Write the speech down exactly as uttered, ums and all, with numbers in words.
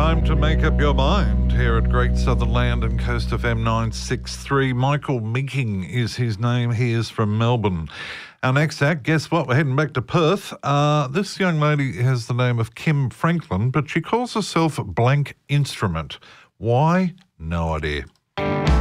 Time to make up your mind here at Great Southern Land and Coast F M nine sixty-three. Michael Meeking is his name. He is from Melbourne. Our next act, guess what? We're heading back to Perth. Uh, this young lady has the name of Kim Franklin, but she calls herself Blank Instrument. Why? No idea.